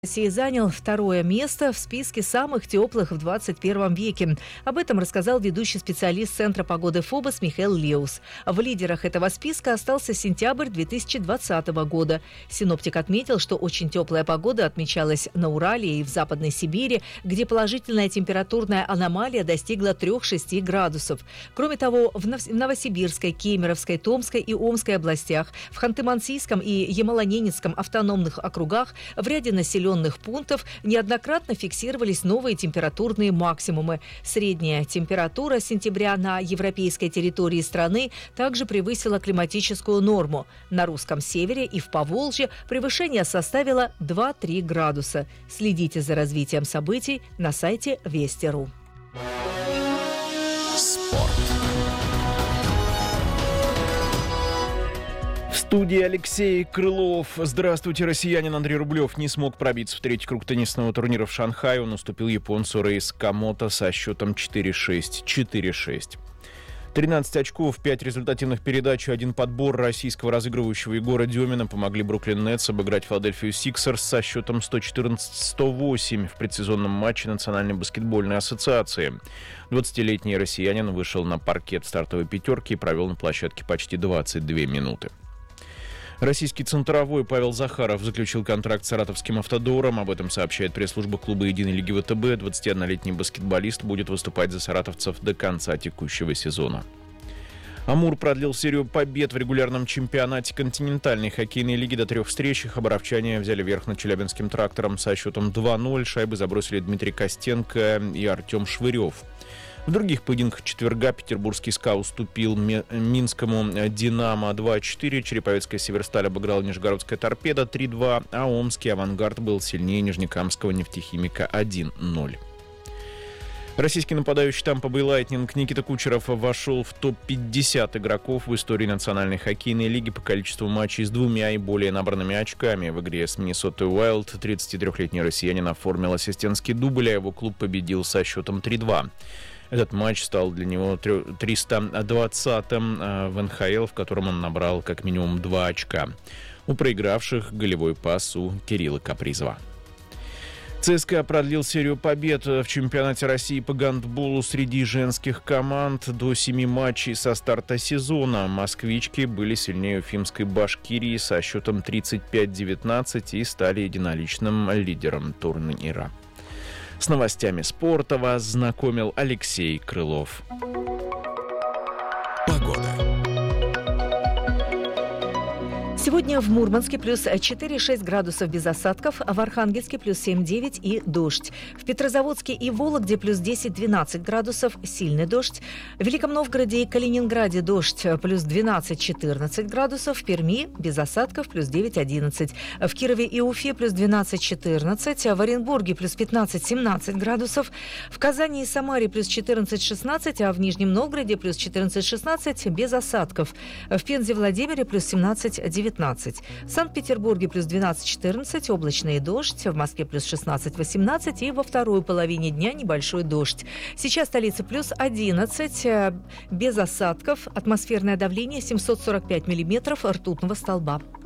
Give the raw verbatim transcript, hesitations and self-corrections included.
Россия занял второе место в списке самых теплых в двадцать первом веке. Об этом рассказал ведущий специалист Центра погоды ФОБОС Михаил Леус. В лидерах этого списка остался сентябрь две тысячи двадцатого года. Синоптик отметил, что очень теплая погода отмечалась на Урале и в Западной Сибири, где положительная температурная аномалия достигла трёх-шести градусов. Кроме того, в Новосибирской, Кемеровской, Томской и Омской областях, в Ханты-Мансийском и Ямало-Ненецком автономных округах в ряде населенных пунктов неоднократно фиксировались новые температурные максимумы. Средняя температура сентября на европейской территории страны также превысила климатическую норму. На русском севере и в Поволжье превышение составило два-три градуса. Следите за развитием событий на сайте Вести точка ру. В студии Алексей Крылов. Здравствуйте, россиянин Андрей Рублев не смог пробиться в третий круг теннисного турнира в Шанхае. Он уступил японцу Рейс Камото со счетом четыре шесть, четыре шесть. тринадцать очков, пять результативных передач и один подбор российского разыгрывающего Егора Демина помогли Бруклин Нетс обыграть Филадельфию Сиксерс со счетом сто четырнадцать сто восемь в предсезонном матче Национальной баскетбольной ассоциации. двадцатилетний россиянин вышел на паркет стартовой пятерки и провел на площадке почти двадцать две минуты. Российский центровой Павел Захаров заключил контракт с Саратовским «Автодором». Об этом сообщает пресс-служба клуба «Единой лиги ВТБ». двадцатиоднолетний баскетболист будет выступать за саратовцев до конца текущего сезона. «Амур» продлил серию побед в регулярном чемпионате континентальной хоккейной лиги до трех встреч. Хабаровчане взяли верх над Челябинским «Трактором» со счетом два ноль. Шайбы забросили Дмитрий Костенко и Артем Швырев. В других поединках четверга петербургский СКА уступил минскому «Динамо» два четыре, Череповецкая «Северсталь» обыграла Нижегородская «Торпедо» три два, а омский «Авангард» был сильнее нижнекамского «Нефтехимика» один ноль. Российский нападающий Тампа Бэй Лайтнинг Никита Кучеров вошел в топ пятьдесят игроков в истории Национальной хоккейной лиги по количеству матчей с двумя и более набранными очками. В игре с Миннесотой Уайлд тридцатитрёхлетний россиянин оформил ассистентский дубль, а его клуб победил со счетом три два. Этот матч стал для него тристо двадцатым в эн ха эл, в котором он набрал как минимум два очка. У проигравших голевой пас у Кирилла Капризова. ЦСКА продлил серию побед в чемпионате России по гандболу среди женских команд до семи матчей со старта сезона. Москвички были сильнее уфимской «Башкирии» со счетом тридцать пять девятнадцать и стали единоличным лидером турнира. С новостями спорта вас знакомил Алексей Крылов. Погода. Сегодня в Мурманске плюс четыре-шесть градусов без осадков, в Архангельске плюс семь-девять и дождь. В Петрозаводске и Вологде плюс десять-двенадцать градусов, сильный дождь. В Великом Новгороде и Калининграде дождь плюс двенадцать-четырнадцать градусов, в Перми без осадков плюс девять-одиннадцать. В Кирове и Уфе плюс двенадцать-четырнадцать, в Оренбурге плюс пятнадцать-семнадцать градусов, в Казани и Самаре плюс четырнадцать-шестнадцать, а в Нижнем Новгороде плюс четырнадцать-шестнадцать без осадков. В Пензе и Владимире плюс семнадцать-девятнадцать. В Санкт-Петербурге плюс двенадцать-четырнадцать, облачный дождь, в Москве плюс шестнадцать-восемнадцать и во второй половине дня небольшой дождь. Сейчас столица плюс одиннадцать, без осадков, атмосферное давление семьсот сорок пять миллиметров ртутного столба.